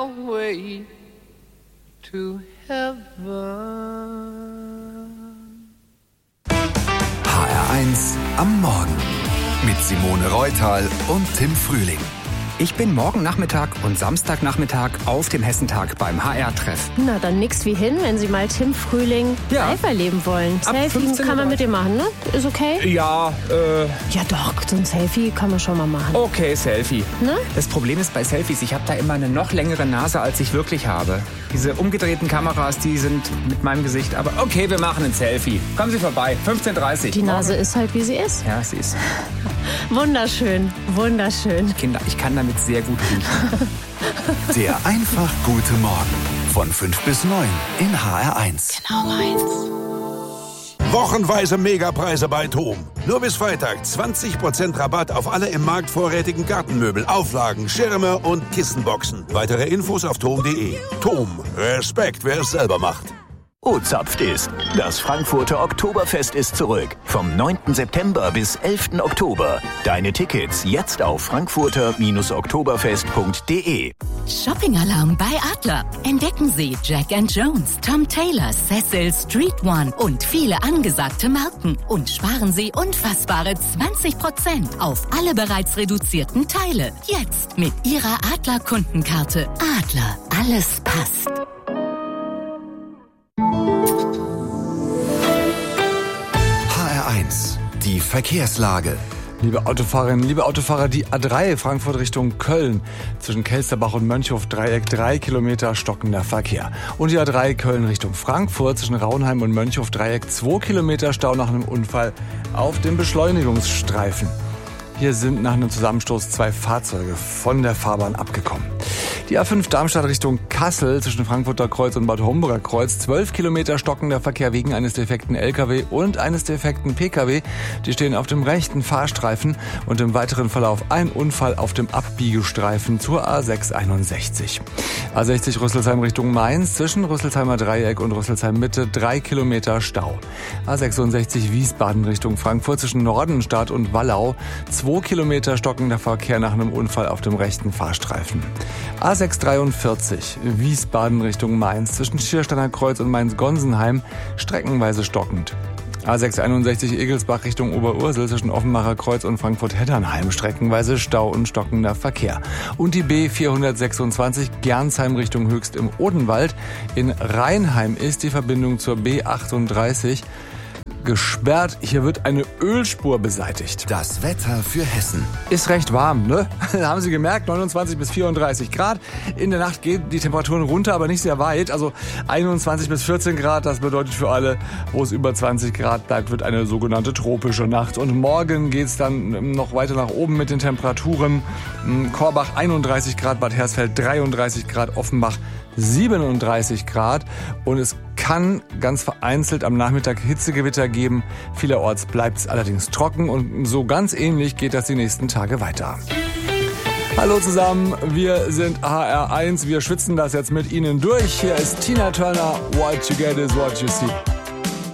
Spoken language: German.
your way to heaven. HR1 am Morgen mit Simone Reutal und Tim Frühling. Ich bin morgen Nachmittag und Samstagnachmittag auf dem Hessentag beim HR-Treff. Na, dann nix wie hin, wenn Sie mal Tim Frühling live erleben wollen. Selfie kann man mit dem machen, ne? Ist okay? Ja, Ja doch, so ein Selfie kann man schon mal machen. okay, Selfie. Ne? Das Problem ist bei Selfies, ich habe da immer eine noch längere Nase, als ich wirklich habe. Diese umgedrehten Kameras, die sind mit meinem Gesicht. Aber okay, wir machen ein Selfie. Kommen Sie vorbei, 15:30 Uhr. Die Nase ist halt, wie sie ist. Ja, sie ist. Wunderschön, wunderschön. Kinder, ich kann damit sehr gut riechen. Der einfach gute Morgen von 5 bis 9 in HR1. Genau meins. Wochenweise Megapreise bei TOM. Nur bis Freitag 20% Rabatt auf alle im Markt vorrätigen Gartenmöbel, Auflagen, Schirme und Kissenboxen. Weitere Infos auf tom.de. TOM. Respekt, wer es selber macht. O-Zapft ist. Das Frankfurter Oktoberfest ist zurück. Vom 9. September bis 11. Oktober. Deine Tickets jetzt auf frankfurter-oktoberfest.de. Shopping-Alarm bei Adler. Entdecken Sie Jack & Jones, Tom Taylor, Cecil, Street One und viele angesagte Marken. Und sparen Sie unfassbare 20% auf alle bereits reduzierten Teile. Jetzt mit Ihrer Adler-Kundenkarte. Adler, alles passt. HR1, die Verkehrslage. Liebe Autofahrerinnen, liebe Autofahrer, die A3 Frankfurt Richtung Köln. Zwischen Kelsterbach und Mönchhof-Dreieck 3 Kilometer stockender Verkehr. Und die A3 Köln Richtung Frankfurt zwischen Raunheim und Mönchhof-Dreieck 2 Kilometer Stau nach einem Unfall auf dem Beschleunigungsstreifen. Hier sind nach einem Zusammenstoß 2 Fahrzeuge von der Fahrbahn abgekommen. Die A5 Darmstadt Richtung Kassel zwischen Frankfurter Kreuz und Bad Homburger Kreuz. 12 Kilometer stockender Verkehr wegen eines defekten LKW und eines defekten PKW. Die stehen auf dem rechten Fahrstreifen und im weiteren Verlauf ein Unfall auf dem Abbiegestreifen zur A661. A60 Rüsselsheim Richtung Mainz zwischen Rüsselsheimer Dreieck und Rüsselsheim Mitte 3 Kilometer Stau. A66 Wiesbaden Richtung Frankfurt zwischen Nordenstadt und Wallau. 2 Kilometer stockender Verkehr nach einem Unfall auf dem rechten Fahrstreifen. A643 Wiesbaden Richtung Mainz zwischen Schiersteiner Kreuz und Mainz-Gonsenheim streckenweise stockend. A661 Egelsbach Richtung Oberursel zwischen Offenbacher Kreuz und Frankfurt-Heddernheim streckenweise Stau und stockender Verkehr. Und die B426 Gernsheim Richtung Höchst im Odenwald. In Rheinheim ist die Verbindung zur B38 gesperrt. Hier wird eine Ölspur beseitigt. Das Wetter für Hessen. Ist recht warm, ne? Haben Sie gemerkt, 29 bis 34 Grad. In der Nacht gehen die Temperaturen runter, aber nicht sehr weit. Also 21 bis 14 Grad, das bedeutet für alle, wo es über 20 Grad bleibt, wird eine sogenannte tropische Nacht. Und morgen geht's dann noch weiter nach oben mit den Temperaturen. Korbach 31 Grad, Bad Hersfeld 33 Grad, Offenbach 37 Grad. Und es kann ganz vereinzelt am Nachmittag Hitzegewitter geben. Vielerorts bleibt es allerdings trocken und so ganz ähnlich geht das die nächsten Tage weiter. Hallo zusammen, wir sind HR1, wir schwitzen das jetzt mit Ihnen durch. Hier ist Tina Turner, What You Get Is What You See.